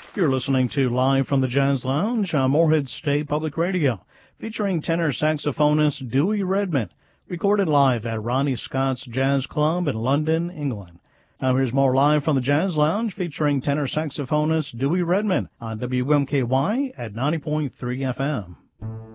You're listening to Live from the Jazz Lounge on Morehead State Public Radio, featuring tenor saxophonist Dewey Redman, recorded live at Ronnie Scott's Jazz Club in London, England. Now here's more Live from the Jazz Lounge featuring tenor saxophonist Dewey Redman on WMKY at 90.3 FM.